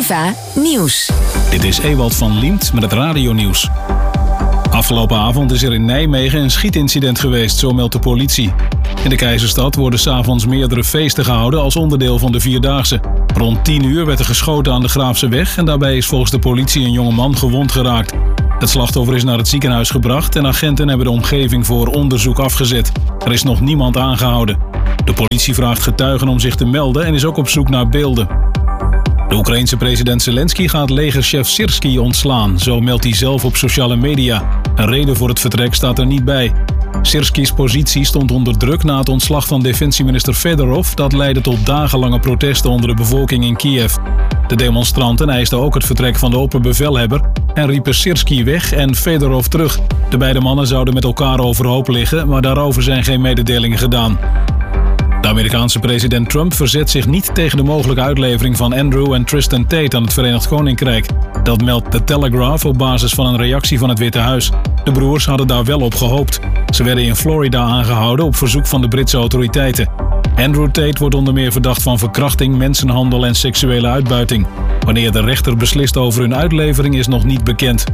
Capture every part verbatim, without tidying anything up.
Eva Nieuws. Dit is Ewald van Liemt met het radionieuws. Afgelopen avond is er in Nijmegen een schietincident geweest, zo meldt de politie. In de Keizerstad worden 's avonds meerdere feesten gehouden als onderdeel van de Vierdaagse. Rond tien uur werd er geschoten aan de Graafseweg en daarbij is volgens de politie een jonge man gewond geraakt. Het slachtoffer is naar het ziekenhuis gebracht en agenten hebben de omgeving voor onderzoek afgezet. Er is nog niemand aangehouden. De politie vraagt getuigen om zich te melden en is ook op zoek naar beelden. De Oekraïense president Zelensky gaat legerchef Syrskyi ontslaan, zo meldt hij zelf op sociale media. Een reden voor het vertrek staat er niet bij. Syrskyi's positie stond onder druk na het ontslag van defensieminister Fedorov. Dat leidde tot dagenlange protesten onder de bevolking in Kiev. De demonstranten eisten ook het vertrek van de opperbevelhebber en riepen Syrskyi weg en Fedorov terug. De beide mannen zouden met elkaar overhoop liggen, maar daarover zijn geen mededelingen gedaan. De Amerikaanse president Trump verzet zich niet tegen de mogelijke uitlevering van Andrew en Tristan Tate aan het Verenigd Koninkrijk. Dat meldt The Telegraph op basis van een reactie van het Witte Huis. De broers hadden daar wel op gehoopt. Ze werden in Florida aangehouden op verzoek van de Britse autoriteiten. Andrew Tate wordt onder meer verdacht van verkrachting, mensenhandel en seksuele uitbuiting. Wanneer de rechter beslist over hun uitlevering is nog niet bekend.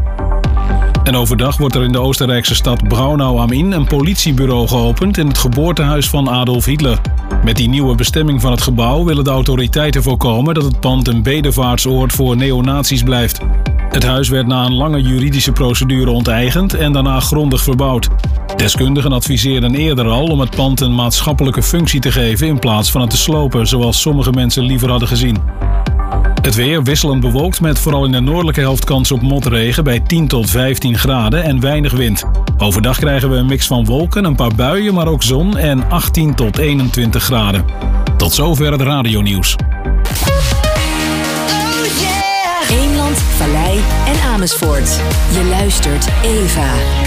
En overdag wordt er in de Oostenrijkse stad Braunau am Inn een politiebureau geopend in het geboortehuis van Adolf Hitler. Met die nieuwe bestemming van het gebouw willen de autoriteiten voorkomen dat het pand een bedevaartsoord voor neonazies blijft. Het huis werd na een lange juridische procedure onteigend en daarna grondig verbouwd. Deskundigen adviseerden eerder al om het pand een maatschappelijke functie te geven in plaats van het te slopen, zoals sommige mensen liever hadden gezien. Het weer wisselend bewolkt met vooral in de noordelijke helft kans op motregen bij tien tot vijftien graden en weinig wind. Overdag krijgen we een mix van wolken, een paar buien, maar ook zon en achttien tot eenentwintig graden. Tot zover het radionieuws. Eemland, Vallei en Amersfoort. Je luistert Eva.